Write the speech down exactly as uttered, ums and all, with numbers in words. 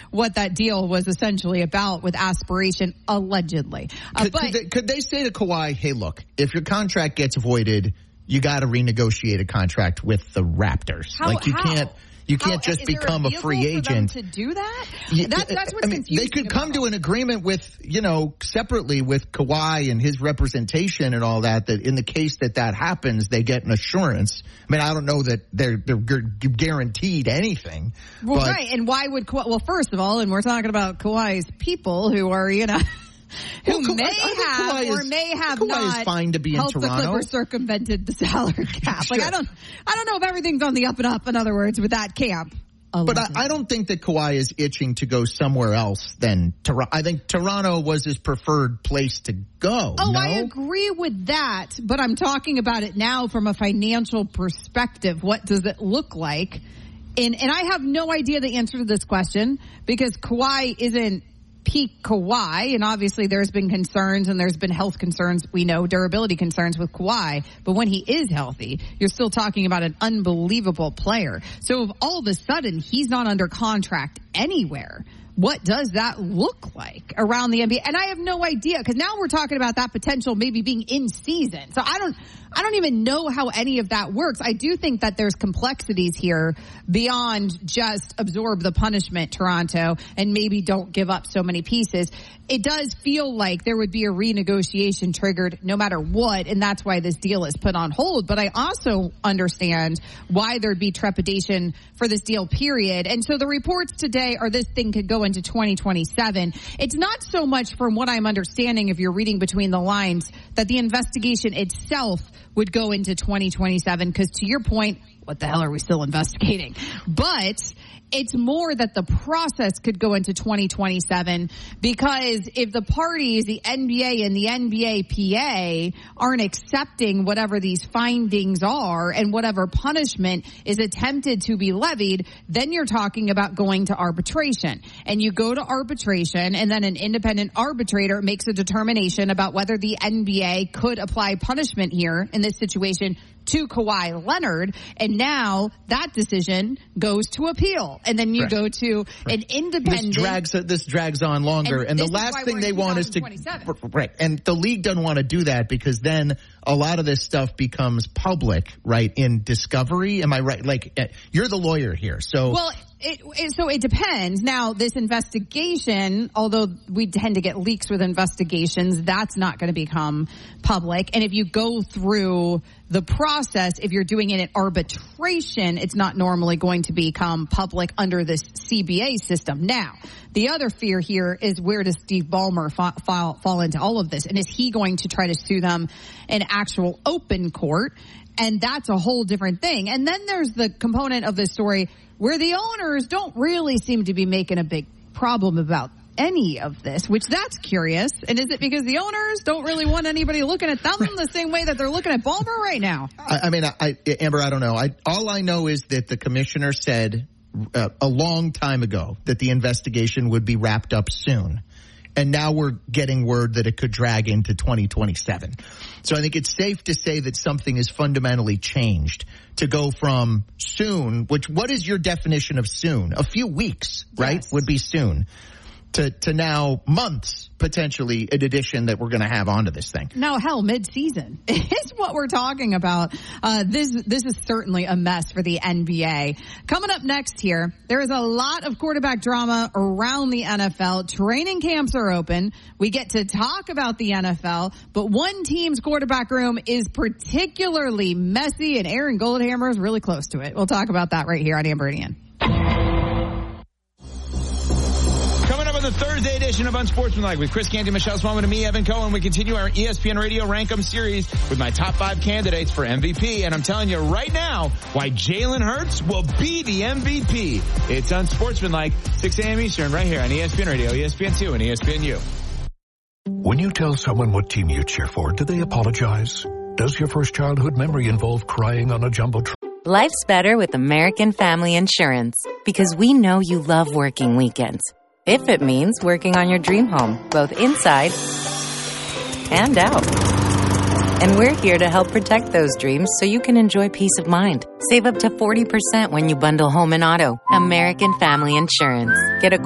what that deal was essentially about with aspiration, allegedly. Uh, could, but could, they, could they say to Kawhi, hey, look, if your contract gets voided, you got to renegotiate a contract with the Raptors. How, like you how? can't you can't How, just become a, a free agent for them to do that. Yeah, that's that's what's I mean, confusing. They could come about to an agreement with, you know, separately with Kawhi and his representation and all that, that in the case that that happens, they get an assurance. I mean, I don't know that they're they're guaranteed anything. Well, but, right. And why would Kawhi, well, first of all, and we're talking about Kawhi's people who are, you know, who well, may Kawhi, have Kawhi or is, may have Kawhi not is fine to be in helped Toronto. the Clippers circumvented the salary cap. Sure. Like I don't, I don't know if everything's on the up and up. In other words, with that camp. But I, I don't think that Kawhi is itching to go somewhere else than Toronto. I think Toronto was his preferred place to go. Oh, no? I agree with that, but I'm talking about it now from a financial perspective. What does it look like? And and I have no idea the answer to this question because Kawhi isn't peak Kawhi, and obviously there's been concerns and there's been health concerns, we know, durability concerns with Kawhi, but when he is healthy, you're still talking about an unbelievable player. So if all of a sudden he's not under contract anywhere, what does that look like around the N B A? And I have no idea, because now we're talking about that potential maybe being in season. So I don't, I don't even know how any of that works. I do think that there's complexities here beyond just absorb the punishment, Toronto, and maybe don't give up so many pieces. It does feel like there would be a renegotiation triggered no matter what, and that's why this deal is put on hold. But I also understand why there'd be trepidation for this deal, period. And so the reports today are this thing could go into twenty twenty-seven. It's not so much, from what I'm understanding, if you're reading between the lines, that the investigation itself would go into twenty twenty-seven, because to your point, what the hell are we still investigating? But it's more that the process could go into twenty twenty-seven, because if the parties, the N B A and the N B A P A, aren't accepting whatever these findings are and whatever punishment is attempted to be levied, then you're talking about going to arbitration. And you go to arbitration, and then an independent arbitrator makes a determination about whether the N B A could apply punishment here in this situation to Kawhi Leonard, and now that decision goes to appeal, and then you right. go to right. an independent. This drags this drags on longer, and, and the last thing they want is to right. And the league doesn't want to do that, because then a lot of this stuff becomes public, right? In discovery, am I right? Like, you're the lawyer here, so well. It, it, so it depends. Now, this investigation, although we tend to get leaks with investigations, that's not going to become public. And if you go through the process, if you're doing it at arbitration, it's not normally going to become public under this C B A system. Now, the other fear here is, where does Steve Ballmer fa- fall, fall into all of this? And is he going to try to sue them in actual open court? And that's a whole different thing. And then there's the component of this story where the owners don't really seem to be making a big problem about any of this, which that's curious. And is it because the owners don't really want anybody looking at them the same way that they're looking at Ballmer right now? I, I mean, I, Amber, I don't know. I, all I know is that the commissioner said uh, a long time ago that the investigation would be wrapped up soon. And now we're getting word that it could drag into twenty twenty-seven. So I think it's safe to say that something is fundamentally changed to go from soon, which, what is your definition of soon? A few weeks, right, yes. would be soon, to, to now months, potentially, in addition, that we're going to have onto this thing. No, hell, mid-season is what we're talking about. Uh, this, this is certainly a mess for the N B A. Coming up next here, there is a lot of quarterback drama around the N F L. Training camps are open. We get to talk about the N F L, but one team's quarterback room is particularly messy, and Aaron Goldhammer is really close to it. We'll talk about that right here on Amber and Ian. The Thursday edition of Unsportsmanlike with Chris Canty, Michelle Swan, and me, Evan Cohen. We continue our E S P N Radio Rank 'em series with my top five candidates for M V P. And I'm telling you right now why Jalen Hurts will be the M V P. It's Unsportsmanlike, six a.m. Eastern, right here on E S P N Radio, E S P N two, and E S P N U. When you tell someone what team you cheer for, do they apologize? Does your first childhood memory involve crying on a jumbotron? Life's better with American Family Insurance, because we know you love working weekends. If it means working on your dream home, both inside and out. And we're here to help protect those dreams so you can enjoy peace of mind. Save up to forty percent when you bundle home and auto. American Family Insurance. Get a